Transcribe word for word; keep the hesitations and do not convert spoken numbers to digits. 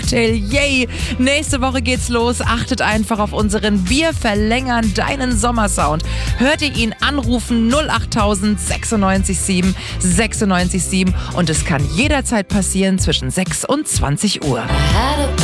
Cocktail. Yay! Nächste Woche geht's los. Achtet einfach auf unseren Wir verlängern deinen Sommersound. Hört ihr ihn anrufen null achttausend sechsundneunzig sieben sechsundneunzig sieben und es kann jederzeit passieren zwischen sechs und zwanzig Uhr.